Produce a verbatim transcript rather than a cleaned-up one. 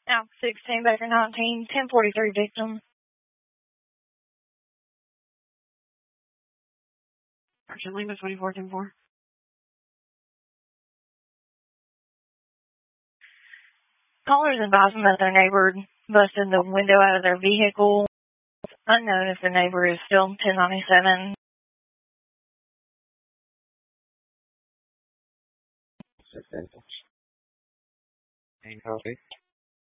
Alpha sixteen, Baker nineteen, ten forty-three victim. Sergeant Lima twenty-four ten four. Callers advising that their neighbor busted the window out of their vehicle. Unknown if the neighbor is still ten ninety-seven. Copy.